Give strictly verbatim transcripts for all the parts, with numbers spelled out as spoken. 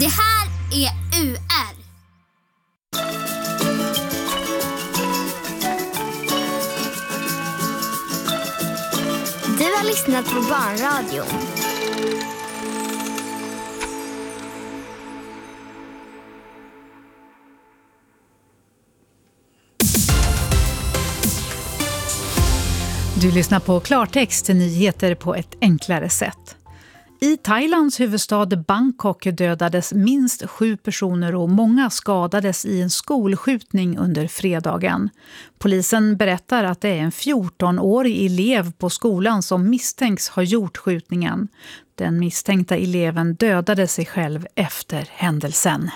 Det här är U R. Du har lyssnat på Barnradion. Du lyssnar på klartext till nyheter på ett enklare sätt. I Thailands huvudstad Bangkok dödades minst sju personer och många skadades i en skolskjutning under fredagen. Polisen berättar att det är en fjortonårig elev på skolan som misstänks ha gjort skjutningen. Den misstänkta eleven dödade sig själv efter händelsen.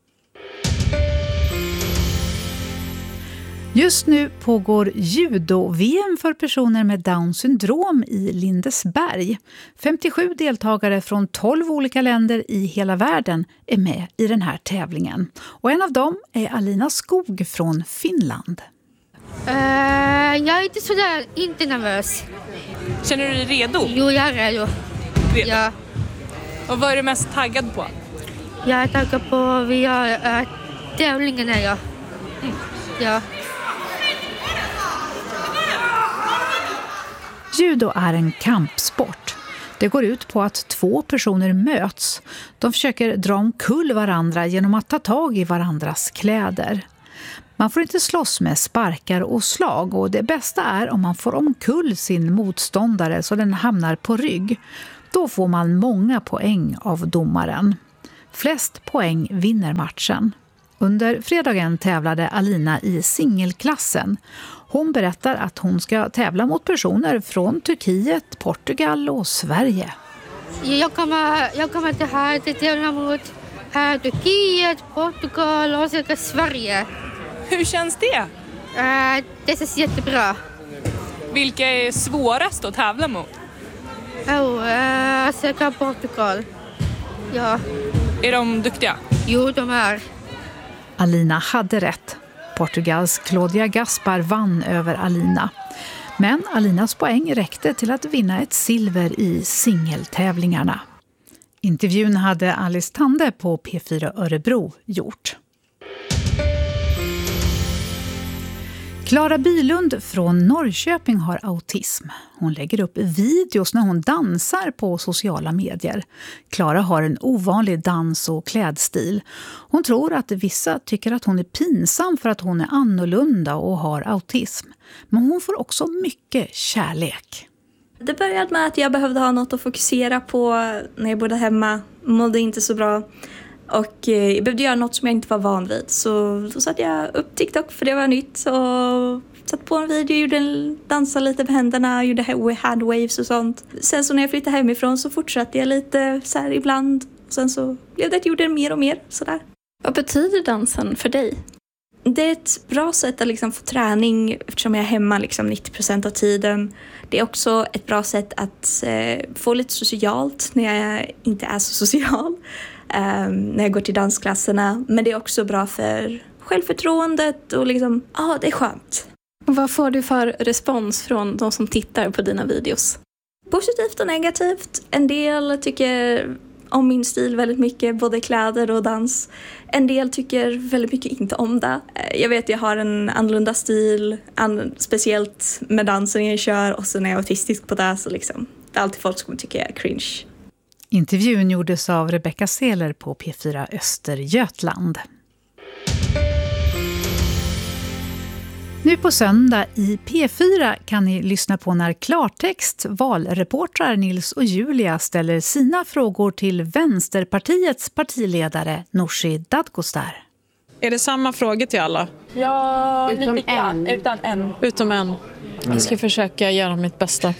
Just nu pågår judo-V M för personer med Down syndrom i Lindesberg. femtiosju deltagare från tolv olika länder i hela världen är med i den här tävlingen. Och en av dem är Alina Skog från Finland. Uh, jag är inte sådär inte nervös. Känner du dig redo? Jo, jag är redo. redo. Ja. Och vad är du mest taggad på? Jag är taggad på vi har uh, tävlingen här, ja. Mm. Ja. Judo är en kampsport. Det går ut på att två personer möts. De försöker dra omkull varandra genom att ta tag i varandras kläder. Man får inte slåss med sparkar och slag och det bästa är om man får omkull sin motståndare så den hamnar på rygg. Då får man många poäng av domaren. Flest poäng vinner matchen. Under fredagen tävlade Alina i singelklassen. Hon berättar att hon ska tävla mot personer från Turkiet, Portugal och Sverige. Jag kommer, jag kommer till här till tävla mot här, Turkiet, Portugal och så Sverige. Hur känns det? Uh, det känns jättebra. Vilka är svårast att tävla mot? Oh, uh, söka Portugal. Ja. Är de duktiga? Jo, de är. Alina hade rätt. Portugals Claudia Gaspar vann över Alina. Men Alinas poäng räckte till att vinna ett silver i singeltävlingarna. Intervjun hade Alice Tande på P fyra Örebro gjort. Klara Bylund från Norrköping har autism. Hon lägger upp videos när hon dansar på sociala medier. Klara har en ovanlig dans- och klädstil. Hon tror att vissa tycker att hon är pinsam för att hon är annorlunda och har autism. Men hon får också mycket kärlek. Det började med att jag behövde ha något att fokusera på när jag bodde hemma. Mådde inte så bra. Och jag behövde göra något som jag inte var van vid. Så då satte jag upp TikTok för det var nytt. Och satt på en video, gjorde en, dansade lite med händerna, gjorde handwaves och sånt. Sen så när jag flyttade hemifrån så fortsatte jag lite så här ibland. Och sen så blev det att jag gjorde mer och mer sådär. Vad betyder dansen för dig? Det är ett bra sätt att liksom få träning eftersom jag är hemma liksom nittio procent av tiden. Det är också ett bra sätt att eh, få lite socialt när jag inte är så social. Um, när jag går till dansklasserna. Men det är också bra för självförtroendet och liksom, ja, ah, det är skönt. Vad får du för respons från de som tittar på dina videos? Positivt och negativt. En del tycker om min stil väldigt mycket, både kläder och dans. En del tycker väldigt mycket inte om det. Jag vet att jag har en annorlunda stil, an- speciellt med dansen jag kör och så när jag är autistisk på det så liksom, det är alltid folk som tycker jag är cringe. Intervjun gjordes av Rebecca Seler på P fyra Östergötland. Nu på söndag i P fyra kan ni lyssna på när klartext valreportrar Nils och Julia ställer sina frågor till Vänsterpartiets partiledare Nooshi Dadgostar. Är det samma frågor till alla? Ja, utom lite en. Utan en. Utom en. Jag ska försöka göra mitt bästa.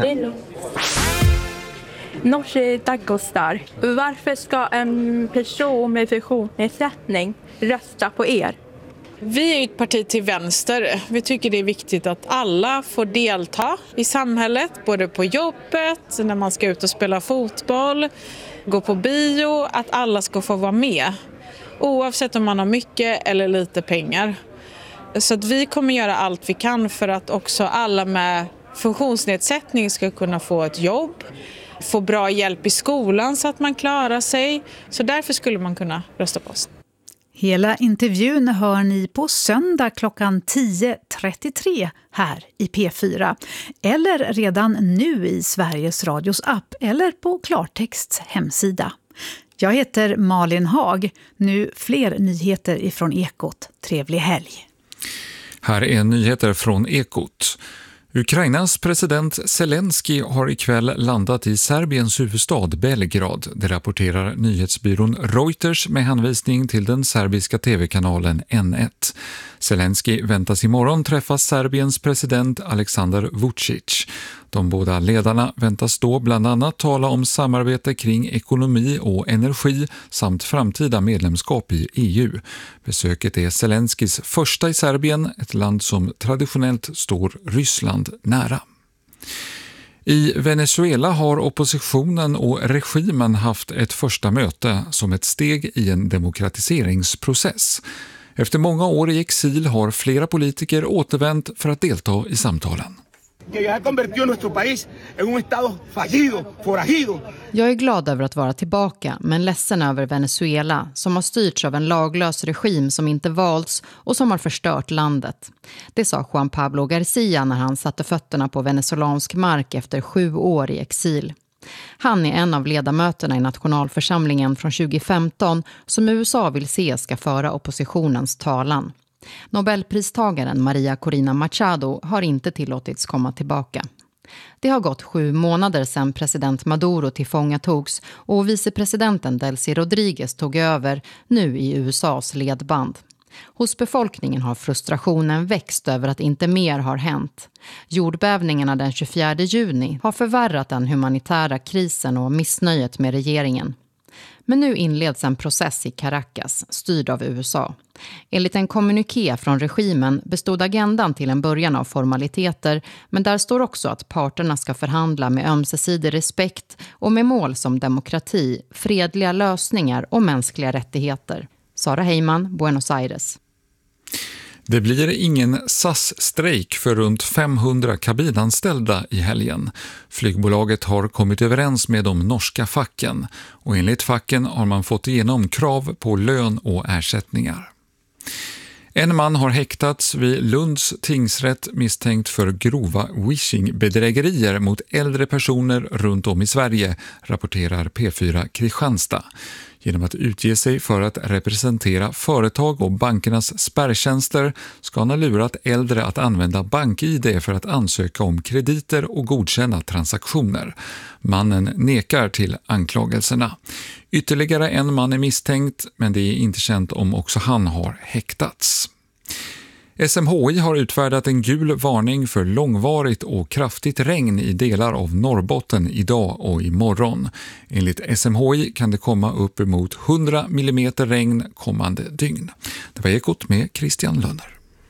Nooshi Dadgostar, varför ska en person med funktionsnedsättning rösta på er? Vi är ett parti till vänster. Vi tycker det är viktigt att alla får delta i samhället, både på jobbet, när man ska ut och spela fotboll, gå på bio, att alla ska få vara med. Oavsett om man har mycket eller lite pengar. Så att vi kommer göra allt vi kan för att också alla med funktionsnedsättning ska kunna få ett jobb. få bra hjälp i skolan så att man klarar sig. Så därför skulle man kunna rösta på oss. Hela intervjun hör ni på söndag klockan tio trettiotre här i P fyra. Eller redan nu i Sveriges Radios app eller på Klartexts hemsida. Jag heter Malin Hag. Nu fler nyheter ifrån Ekot. Trevlig helg. Här är nyheter från Ekot. Ukrainas president Zelensky har ikväll landat i Serbiens huvudstad Belgrad. Det rapporterar nyhetsbyrån Reuters med hänvisning till den serbiska tv-kanalen N ett. Zelensky väntas imorgon träffa Serbiens president Aleksandar Vučić. De båda ledarna väntas då bland annat tala om samarbete kring ekonomi och energi samt framtida medlemskap i E U. Besöket är Zelenskys första i Serbien, ett land som traditionellt står Ryssland nära. I Venezuela har oppositionen och regimen haft ett första möte som ett steg i en demokratiseringsprocess. Efter många år i exil har flera politiker återvänt för att delta i samtalen. Jag är glad över att vara tillbaka, men ledsen över Venezuela som har styrts av en laglös regim som inte valts och som har förstört landet. Det sa Juan Pablo Garcia när han satte fötterna på venezolansk mark efter sju år i exil. Han är en av ledamöterna i nationalförsamlingen från tjugo femton som U S A vill se ska föra oppositionens talan. Nobelpristagaren Maria Corina Machado har inte tillåtits komma tillbaka. Det har gått sju månader sedan president Maduro tillfångatogs och vicepresidenten Delcy Rodriguez tog över nu i U S As ledband. Hos befolkningen har frustrationen växt över att inte mer har hänt. Jordbävningarna den tjugofjärde juni har förvärrat den humanitära krisen och missnöjet med regeringen. Men nu inleds en process i Caracas, styrd av U S A. Enligt en kommuniké från regimen bestod agendan till en början av formaliteter, men där står också att parterna ska förhandla med ömsesidig respekt och med mål som demokrati, fredliga lösningar och mänskliga rättigheter. Sara Heyman, Buenos Aires. Det blir ingen S A S-strejk för runt femhundra kabinanställda i helgen. Flygbolaget har kommit överens med de norska facken och enligt facken har man fått igenom krav på lön och ersättningar. En man har häktats vid Lunds tingsrätt misstänkt för grova wishing-bedrägerier mot äldre personer runt om i Sverige, rapporterar P fyra Kristianstad. Genom att utge sig för att representera företag och bankernas spärrtjänster ska han ha lurat äldre att använda bank-I D för att ansöka om krediter och godkänna transaktioner. Mannen nekar till anklagelserna. Ytterligare en man är misstänkt, men det är inte känt om också han har häktats. S M H I har utfärdat en gul varning för långvarigt och kraftigt regn i delar av Norrbotten idag och imorgon. Enligt S M H I kan det komma upp emot hundra millimeter regn kommande dygn. Det var Ekot med Christian Lönner.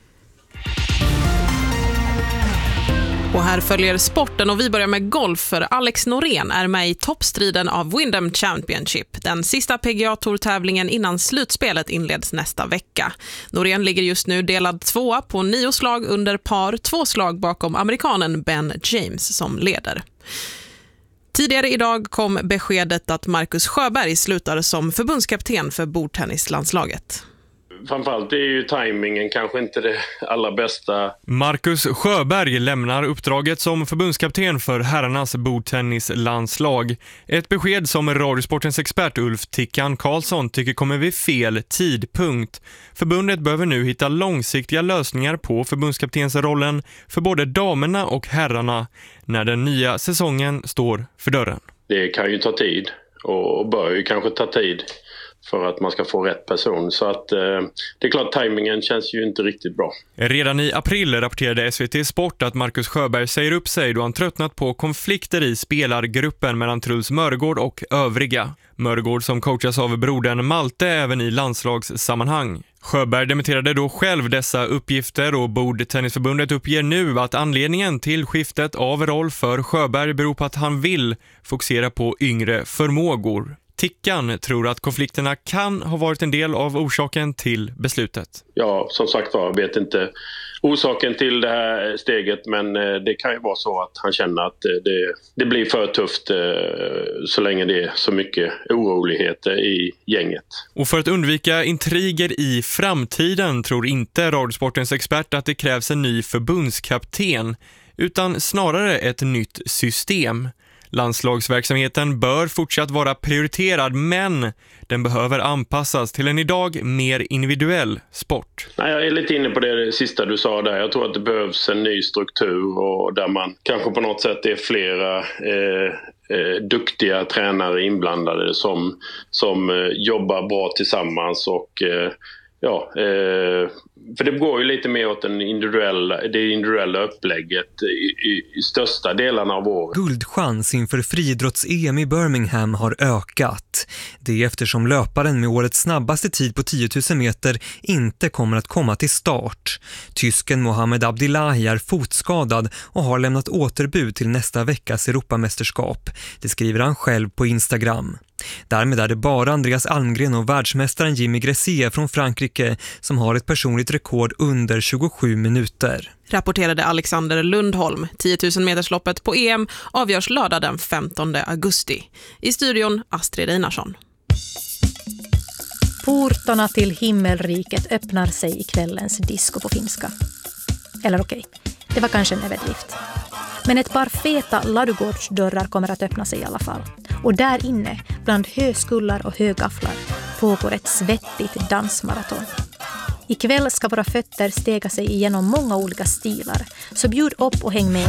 Och här följer sporten och vi börjar med golf för Alex Norén är med i toppstriden av Wyndham Championship. Den sista P G A-tourtävlingen innan slutspelet inleds nästa vecka. Norén ligger just nu delad tvåa på nio slag under par, två slag bakom amerikanen Ben James som leder. Tidigare idag kom beskedet att Marcus Sjöberg slutar som förbundskapten för bordtennislandslaget. Framförallt är ju tajmingen kanske inte det allra bästa. Marcus Sjöberg lämnar uppdraget som förbundskapten för herrarnas bordtennislandslag. Ett besked som Radiosportens expert Ulf Tickan Karlsson tycker kommer vid fel tidpunkt. Förbundet behöver nu hitta långsiktiga lösningar på förbundskaptensrollen för både damerna och herrarna när den nya säsongen står för dörren. Det kan ju ta tid och bör ju kanske ta tid för att man ska få rätt person. Så att eh, det är klart, tajmingen känns ju inte riktigt bra. Redan i april rapporterade S V T Sport att Marcus Sjöberg säger upp sig då han tröttnat på konflikter i spelargruppen mellan Truls Mörgård och övriga. Mörgård som coachas av brodern Malte även i landslagssammanhang. Sjöberg dementerade då själv dessa uppgifter och Bordtennisförbundet uppger nu att anledningen till skiftet av roll för Sjöberg beror på att han vill fokusera på yngre förmågor. Tickan tror att konflikterna kan ha varit en del av orsaken till beslutet. Ja, som sagt var, jag vet inte orsaken till det här steget, men det kan ju vara så att han känner att det, det blir för tufft så länge det är så mycket oroligheter i gänget. Och för att undvika intriger i framtiden tror inte Radiosportens expert att det krävs en ny förbundskapten, utan snarare ett nytt system. Landslagsverksamheten bör fortsatt vara prioriterad, men den behöver anpassas till en idag mer individuell sport. Nej, jag är lite inne på det sista du sa där. Jag tror att det behövs en ny struktur och där man kanske på något sätt är flera eh, eh, duktiga tränare inblandade som, som eh, jobbar bra tillsammans och eh, ja, eh, för det går ju lite mer åt den individuella, det individuella upplägget i, i, i största delarna av året. Guldchans inför friidrotts-E M i Birmingham har ökat. Det är eftersom löparen med årets snabbaste tid på tio tusen meter inte kommer att komma till start. Tysken Mohamed Abdillahi är fotskadad och har lämnat återbud till nästa veckas Europamästerskap. Det skriver han själv på Instagram. Därmed är det bara Andreas Almgren och världsmästaren Jimmy Gressier från Frankrike som har ett personligt rekord under tjugosju minuter. Rapporterade Alexander Lundholm. tio tusen metersloppet på E M avgörs lördag den femtonde augusti. I studion Astrid Einarsson. Portarna till himmelriket öppnar sig i kvällens disco på finska. Eller okej, det var kanske en överdrift. Men ett par feta ladugårdsdörrar kommer att öppna sig i alla fall. Och där inne, bland höskullar och högafflar, pågår ett svettigt dansmaraton. Ikväll ska våra fötter stega sig igenom många olika stilar, så bjud upp och häng med